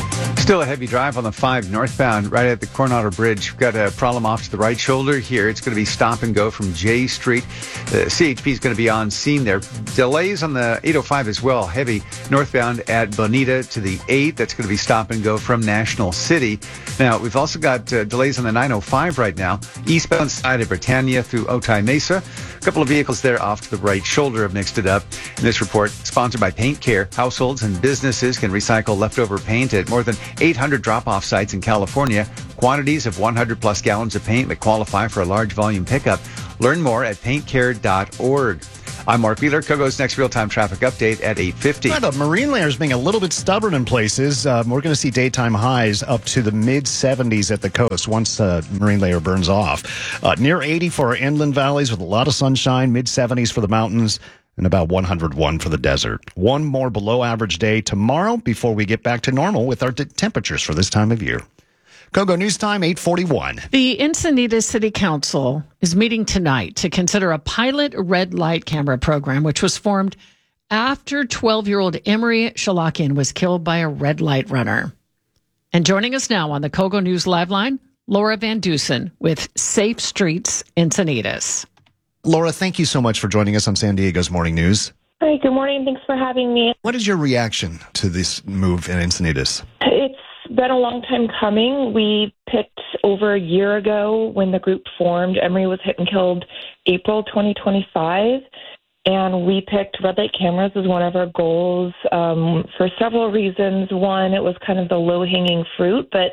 Still a heavy drive on the 5 northbound right at the Coronado Bridge. We've got a problem off to the right shoulder here. It's going to be stop and go from J Street. The CHP is going to be on scene there. Delays on the 805 as well. Heavy northbound at Bonita to the 8. That's going to be stop and go from National City. Now, we've also got delays on the 905 right now. Eastbound side of Britannia through Otay Mesa. A couple of vehicles there off to the right shoulder have mixed it up. And this report sponsored by Paint Care. Households and businesses can recycle leftover paint at more than 800 drop-off sites in California. Quantities of 100 plus gallons of paint that qualify for a large volume pickup. Learn more at paintcare.org. I'm Mark Wheeler. Kogo's next real-time traffic update at 8:50. The marine layer's being a little bit stubborn in places. We're going to see daytime highs up to the mid-70s at the coast once marine layer burns off. Near 80 for our inland valleys with a lot of sunshine, mid-70s for the mountains, and about 101 for the desert. One more below average day tomorrow before we get back to normal with our temperatures for this time of year. Kogo News Time, 8:41. The Encinitas City Council is meeting tonight to consider a pilot red light camera program, which was formed after 12-year-old Emery Shalakian was killed by a red light runner. And joining us now on the Kogo News Live Line, Laura Van Dusen with Safe Streets Encinitas. Laura, thank you so much for joining us on San Diego's Morning News. Hi, good morning. Thanks for having me. What is your reaction to this move in Encinitas? It's been a long time coming. We picked over a year ago when the group formed. Emery was hit and killed April 2025. And we picked red light cameras as one of our goals for several reasons. One, it was kind of the low-hanging fruit, but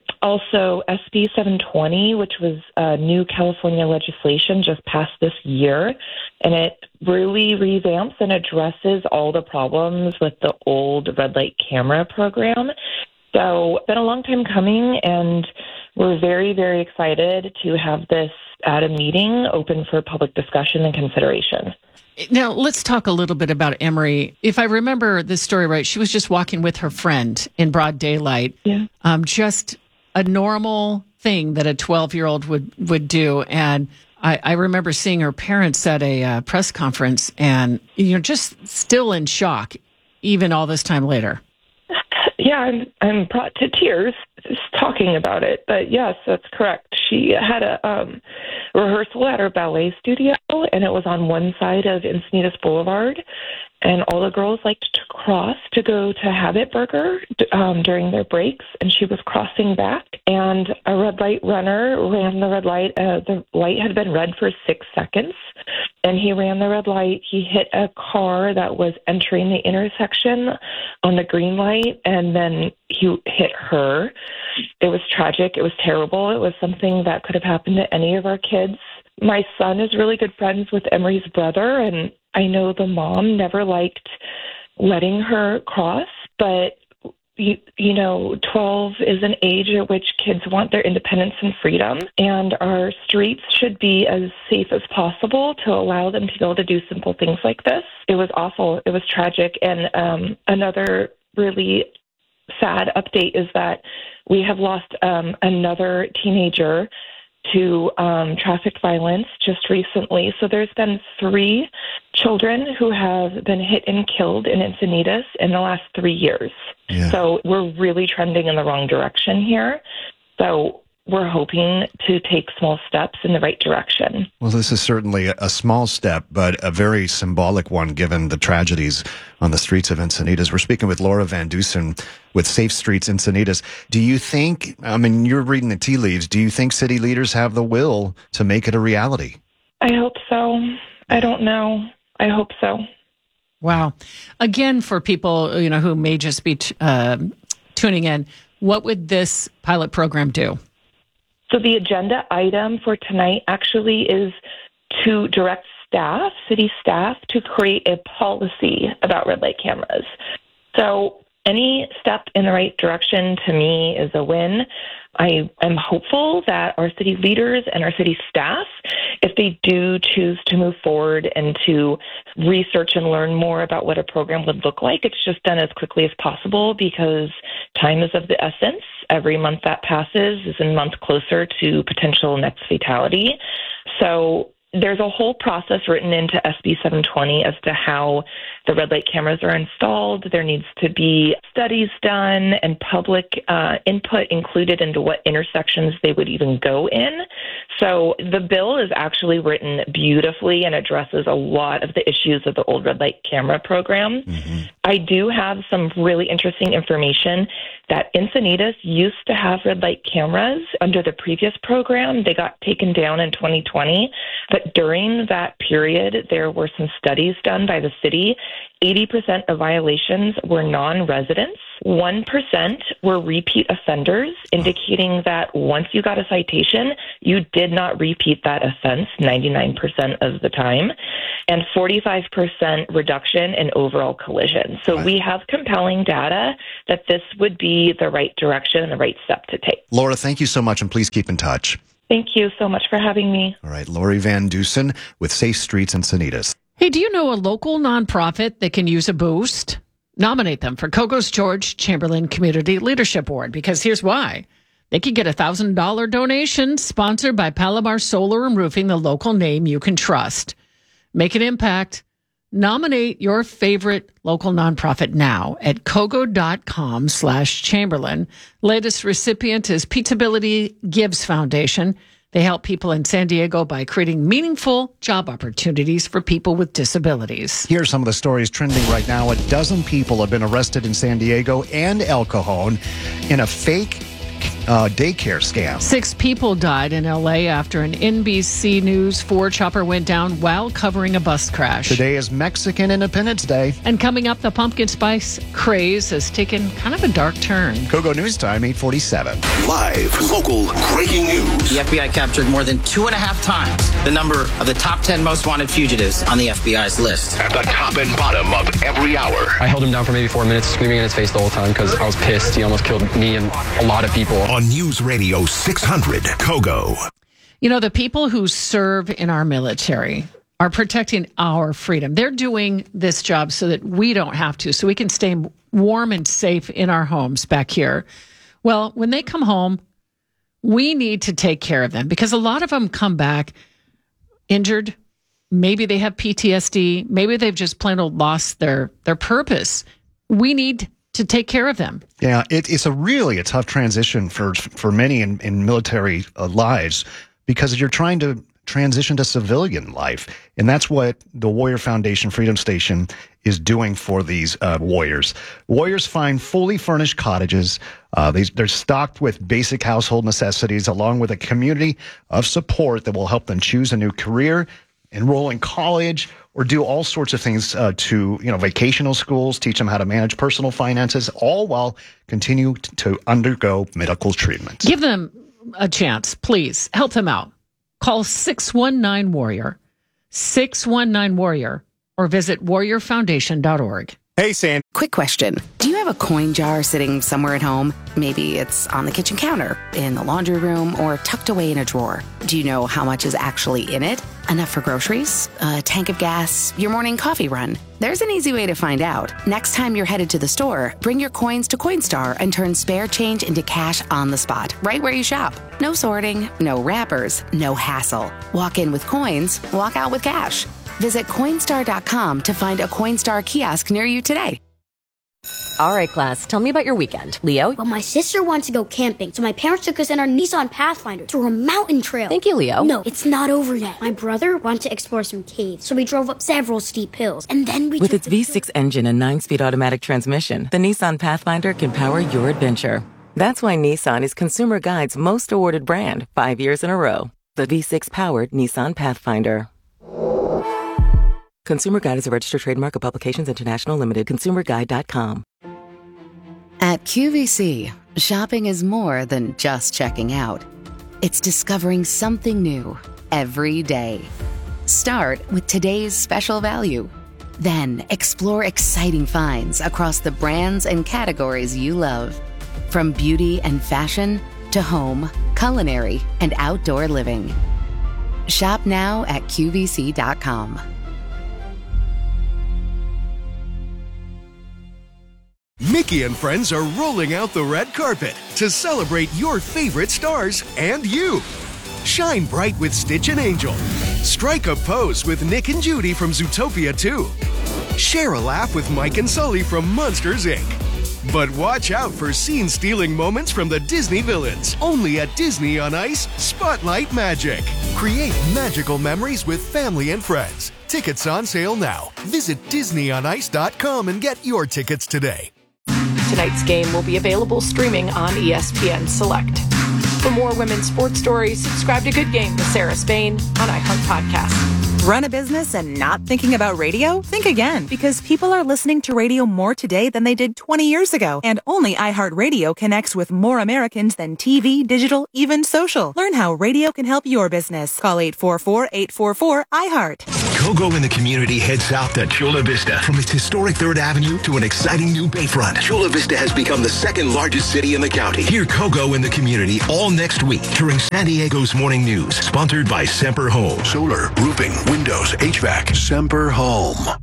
also SB 720, which was new California legislation, just passed this year, and it really revamps and addresses all the problems with the old red light camera program. So it's been a long time coming, and we're very, very excited to have this at a meeting open for public discussion and consideration. Now, let's talk a little bit about Emery. If I remember this story right, she was just walking with her friend in broad daylight. Yeah. Just a normal thing that a 12-year-old would do. And I remember seeing her parents at a press conference and, just still in shock, even all this time later. Yeah, I'm brought to tears just talking about it. But yes, that's correct. She had a rehearsal at her ballet studio, and it was on one side of Encinitas Boulevard. And all the girls liked to cross to go to Habit Burger during their breaks, and she was crossing back. And a red light runner ran the red light. The light had been red for 6 seconds, and he ran the red light. He hit a car that was entering the intersection on the green light, and then he hit her. It was tragic. It was terrible. It was something that could have happened to any of our kids. My son is really good friends with Emery's brother, and I know the mom never liked letting her cross, but, 12 is an age at which kids want their independence and freedom, and our streets should be as safe as possible to allow them to be able to do simple things like this. It was awful. It was tragic. And another really sad update is that we have lost another teenager to traffic violence just recently. So there's been 3 children who have been hit and killed in Encinitas in the last 3 years. Yeah. So we're really trending in the wrong direction here. So we're hoping to take small steps in the right direction. Well, this is certainly a small step, but a very symbolic one given the tragedies on the streets of Encinitas. We're speaking with Laura Van Dusen with Safe Streets Encinitas. Do you think, you're reading the tea leaves, do you think city leaders have the will to make it a reality? I hope so. I don't know. I hope so. Wow. Again, for people, who may just be tuning in, what would this pilot program do? So the agenda item for tonight actually is to direct staff, city staff, to create a policy about red light cameras. So any step in the right direction to me is a win. I am hopeful that our city leaders and our city staff, if they do choose to move forward and to research and learn more about what a program would look like, it's just done as quickly as possible because time is of the essence. Every month that passes is a month closer to potential next fatality. So There's a whole process written into SB 720 as to how the red light cameras are installed. There needs to be studies done and public input included into what intersections they would even go in. So the bill is actually written beautifully and addresses a lot of the issues of the old red light camera program. I do have some really interesting information that Encinitas used to have red light cameras under the previous program. They got taken down in 2020, but during that period, there were some studies done by the city. 80% of violations were non-residents. 1% were repeat offenders, indicating that once you got a citation, you did not repeat that offense 99% of the time, and 45% reduction in overall collisions. So we have compelling data that this would be the right direction and the right step to take. Laura, thank you so much, and please keep in touch. Thank you so much for having me. All right, Lori Van Dusen with Safe Streets Encinitas. Hey, do you know a local nonprofit that can use a boost? Nominate them for Kogo's George Chamberlain Community Leadership Award, because here's why. They could get a $1,000 donation sponsored by Palomar Solar and Roofing, the local name you can trust. Make an impact. Nominate your favorite local nonprofit now at kogo.com/Chamberlain. Latest recipient is Pizzability Gives Foundation. They help people in San Diego by creating meaningful job opportunities for people with disabilities. Here are some of the stories trending right now. A dozen people have been arrested in San Diego and El Cajon in a fake daycare scam. 6 people died in L.A. after an NBC News 4 chopper went down while covering a bus crash. Today is Mexican Independence Day. And coming up, the pumpkin spice craze has taken kind of a dark turn. Kogo News Time, 8:47. Live, local, breaking news. The FBI captured more than 2.5 times the number of the top 10 most wanted fugitives on the FBI's list. At the top and bottom of every hour. I held him down for maybe 4 minutes, screaming in his face the whole time because I was pissed. He almost killed me and a lot of people. On News Radio 600, Kogo. You know, the people who serve in our military are protecting our freedom. They're doing this job so that we don't have to, so we can stay warm and safe in our homes back here. Well, when they come home, we need to take care of them because a lot of them come back injured. Maybe they have PTSD. Maybe they've just plain old lost their purpose. We need to take care of them. Yeah, it's a tough transition for many in military lives because you're trying to transition to civilian life. And that's what the Warrior Foundation Freedom Station is doing for these warriors. Warriors find fully furnished cottages. They're stocked with basic household necessities along with a community of support that will help them choose a new career, enroll in college, or do all sorts of things to vacational schools, teach them how to manage personal finances, all while continue to undergo medical treatment. Give them a chance, please. Help them out. Call 619-WARRIOR, 619-WARRIOR, or visit warriorfoundation.org. Hey, Sam. Quick question. Do you have a coin jar sitting somewhere at home? Maybe it's on the kitchen counter, in the laundry room, or tucked away in a drawer. Do you know how much is actually in it? Enough for groceries, a tank of gas, your morning coffee run? There's an easy way to find out. Next time you're headed to the store, bring your coins to Coinstar and turn spare change into cash on the spot, right where you shop. No sorting, no wrappers, no hassle. Walk in with coins, walk out with cash. Visit Coinstar.com to find a Coinstar kiosk near you today. All right, class, tell me about your weekend. Leo? Well, my sister wants to go camping, so my parents took us in our Nissan Pathfinder through a mountain trail. Thank you, Leo. No, it's not over yet. My brother wanted to explore some caves, so we drove up several steep hills, and then we With its V6 engine and 9-speed automatic transmission, the Nissan Pathfinder can power your adventure. That's why Nissan is Consumer Guide's most awarded brand 5 years in a row. The V6-powered Nissan Pathfinder. Consumer Guide is a registered trademark of Publications International Limited. ConsumerGuide.com. At QVC, shopping is more than just checking out. It's discovering something new every day. Start with today's special value. Then explore exciting finds across the brands and categories you love. From beauty and fashion to home, culinary, and outdoor living. Shop now at QVC.com. Mickey and friends are rolling out the red carpet to celebrate your favorite stars and you. Shine bright with Stitch and Angel. Strike a pose with Nick and Judy from Zootopia 2. Share a laugh with Mike and Sully from Monsters, Inc. But watch out for scene-stealing moments from the Disney villains. Only at Disney on Ice Spotlight Magic. Create magical memories with family and friends. Tickets on sale now. Visit DisneyOnIce.com and get your tickets today. Tonight's game will be available streaming on ESPN Select. For more women's sports stories, subscribe to Good Game with Sarah Spain on iHeart Podcast. Run a business and not thinking about radio? Think again, because people are listening to radio more today than they did 20 years ago. And only iHeartRadio connects with more Americans than TV, digital, even social. Learn how radio can help your business. Call 844-844-iHeart. Kogo in the community heads south to Chula Vista. From its historic 3rd Avenue to an exciting new bayfront, Chula Vista has become the 2nd largest city in the county. Hear Kogo in the community all next week during San Diego's Morning News, sponsored by Semper Home. Solar, roofing, windows, HVAC, Semper Home.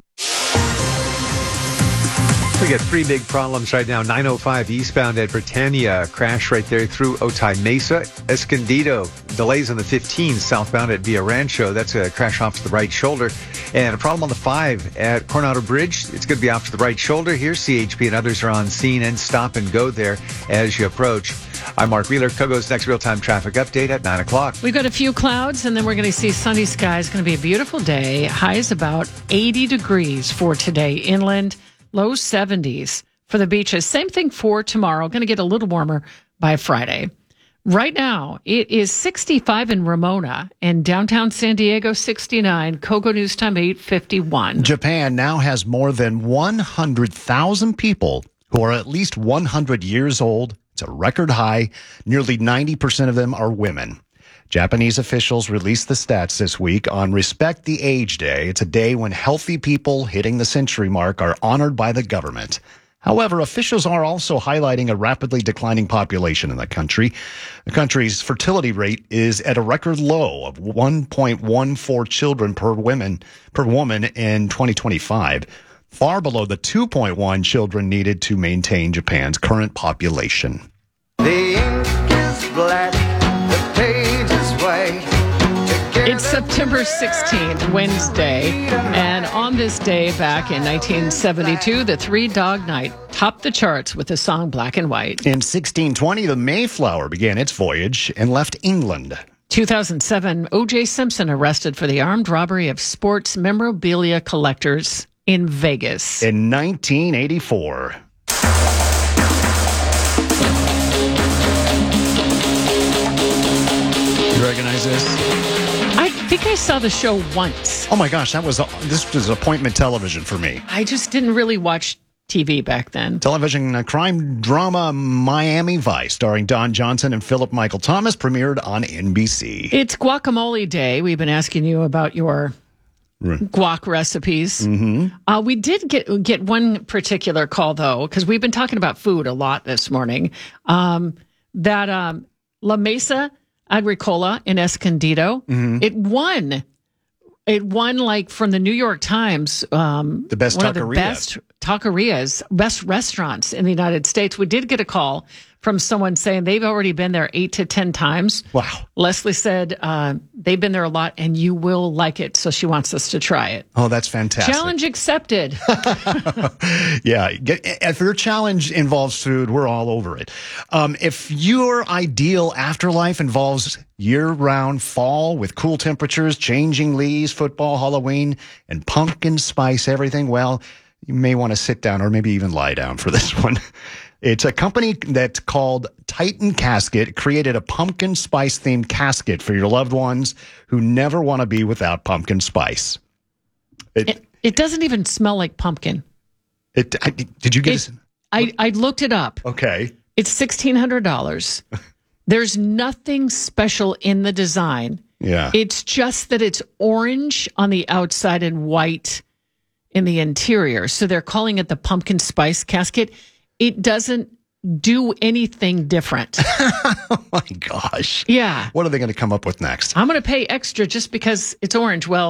We got 3 big problems right now. 905 eastbound at Britannia, crash right there through Otay Mesa. Escondido, delays on the 15 southbound at Villa Rancho. That's a crash off to the right shoulder. And a problem on the 5 at Coronado Bridge. It's going to be off to the right shoulder here. CHP and others are on scene and stop and go there as you approach. I'm Mark Wheeler. Kogo's next real-time traffic update at 9 o'clock. We've got a few clouds, and then we're going to see sunny skies. It's going to be a beautiful day. Highs about 80 degrees for today. Inland, low 70s for the beaches. Same thing for tomorrow. Going to get a little warmer by Friday. Right now, it is 65 in Ramona and downtown San Diego, 69. Kogo News Time, 8:51. Japan now has more than 100,000 people who are at least 100 years old. It's a record high. Nearly 90% of them are women. Japanese officials released the stats this week on Respect the Age Day. It's a day when healthy people hitting the century mark are honored by the government. However, officials are also highlighting a rapidly declining population in the country. The country's fertility rate is at a record low of 1.14 children per woman in 2025, far below the 2.1 children needed to maintain Japan's current population. The ink is black, the page is white. It's September 16th, Wednesday, and on this day back in 1972, the Three Dog Night topped the charts with the song Black and White. In 1620, the Mayflower began its voyage and left England. 2007, O.J. Simpson arrested for the armed robbery of sports memorabilia collectors in Vegas. In 1984. You recognize this? I think I saw the show once. Oh my gosh, this was appointment television for me. I just didn't really watch TV back then. Television crime drama Miami Vice, starring Don Johnson and Philip Michael Thomas, premiered on NBC. It's Guacamole Day. We've been asking you about your guac recipes. Mm-hmm. We did get one particular call, though, because we've been talking about food a lot this morning, that La Mesa Agricola in Escondido, it won like from the New York Times, the best one taqueria. of the best taquerias, best restaurants in the United States. We did get a call from someone saying they've already been there 8 to 10 times. Wow. Leslie said they've been there a lot and you will like it, so she wants us to try it. Oh, that's fantastic. Challenge accepted. Yeah. If your challenge involves food, we're all over it. If your ideal afterlife involves year-round fall with cool temperatures, changing leaves, football, Halloween, and pumpkin spice everything, well, you may want to sit down or maybe even lie down for this one. It's a company that's called Titan Casket, created a pumpkin spice themed casket for your loved ones who never want to be without pumpkin spice. It doesn't even smell like pumpkin. Did you get it? I looked it up. Okay. It's $1,600. There's nothing special in the design. Yeah. It's just that it's orange on the outside and white in the interior. So they're calling it the pumpkin spice casket. It doesn't do anything different. Oh my gosh. Yeah. What are they going to come up with next? I'm going to pay extra just because it's orange. Well,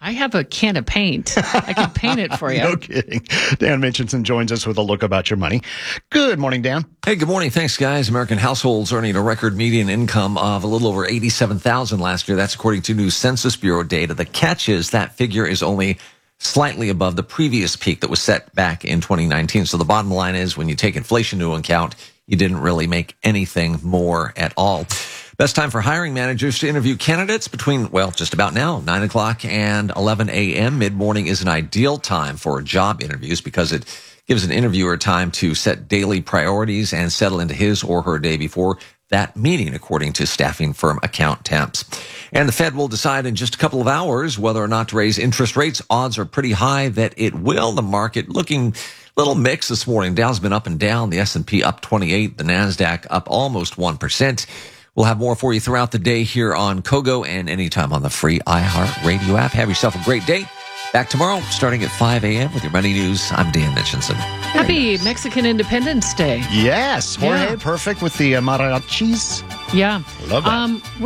I have a can of paint. I can paint it for you. No kidding. Dan Mitchinson joins us with a look about your money. Good morning, Dan. Hey, good morning. Thanks, guys. American households earning a record median income of a little over $87,000 last year. That's according to new Census Bureau data. The catch is that figure is only slightly above the previous peak that was set back in 2019. So the bottom line is when you take inflation into account, you didn't really make anything more at all. Best time for hiring managers to interview candidates between, well, just about now, 9 o'clock and 11 a.m. Mid-morning is an ideal time for job interviews because it gives an interviewer time to set daily priorities and settle into his or her day before that meeting, according to staffing firm Account Temps. And the Fed will decide in just a couple of hours whether or not to raise interest rates. Odds are pretty high that it will. The market looking a little mixed this morning. Dow's been up and down. The S&P up 28. The NASDAQ up almost 1%. We'll have more for you throughout the day here on Kogo and anytime on the free iHeartRadio app. Have yourself a great day. Back tomorrow, starting at 5 a.m. with your money news. I'm Dan Mitchinson. Happy Mexican Independence Day. Yes. Jorge, perfect with the mariachis. Yeah. Love that.